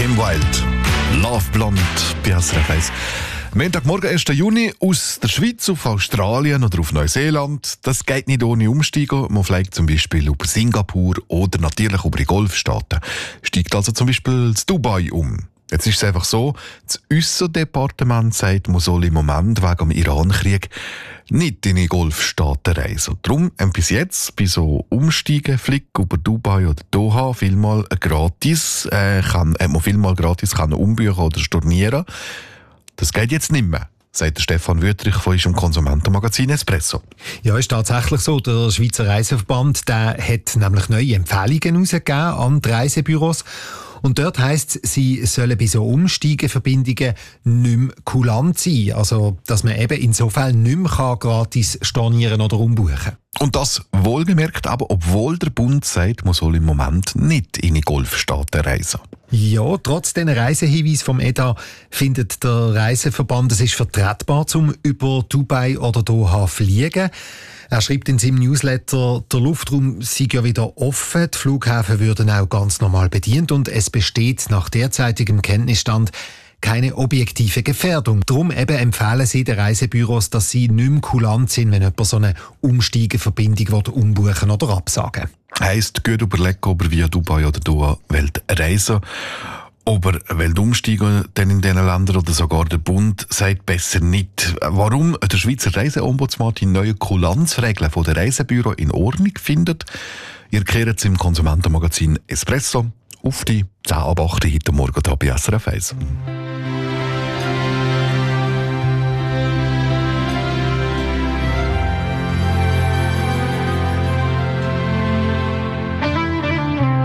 Kim Wilde, Love Blonde, bei SRF 1. Montagmorgen, 1. Juni, aus der Schweiz auf Australien oder auf Neuseeland. Das geht nicht ohne Umsteigen. Man fliegt zum Beispiel über Singapur oder natürlich über die Golfstaaten. Steigt also zum Beispiel zu Dubai um. Jetzt ist es einfach so, das Aussendepartement sagt, man soll im Moment wegen dem Iran-Krieg nicht in die Golfstaaten reisen. Darum haben bis jetzt bei so Umsteigen, Flick über Dubai oder Doha vielmal gratis, kann umbuchen oder stornieren. Das geht jetzt nicht mehr, sagt Stefan Wüttrich von unserem Konsumentenmagazin Espresso. Ja, ist tatsächlich so. Der Schweizer Reiseverband der hat nämlich neue Empfehlungen herausgegeben an die Reisebüros. Und dort heisst es, sie sollen bei so Umsteigeverbindungen nicht mehr kulant sein. Also, dass man eben insofern nicht mehr gratis stornieren oder umbuchen kann. Und das wohlgemerkt, aber obwohl der Bund sagt, man soll im Moment nicht in die Golfstaaten reisen. Ja, trotz diesen Reisehinweis vom EDA findet der Reiseverband, es ist vertretbar, zum über Dubai oder Doha fliegen. Er schreibt in seinem Newsletter, der Luftraum sei ja wieder offen, die Flughäfen würden auch ganz normal bedient und es besteht nach derzeitigem Kenntnisstand keine objektive Gefährdung. Darum eben empfehlen sie den Reisebüros, dass sie nicht mehr kulant sind, wenn jemand so eine Umsteigeverbindung umbuchen oder absagen will. Heisst, gut überlegen, ob er via Dubai oder Doha reisen will. Aber will umsteigen denn in diesen Ländern oder sogar der Bund sagt besser nicht. Warum der Schweizer Reiseombudsmann die neuen Kulanzregeln der Reisebüro in Ordnung findet, ihr kehrt es im Konsumentenmagazin Espresso auf die 10 ab 8 heute Morgen hier bei SRF 1.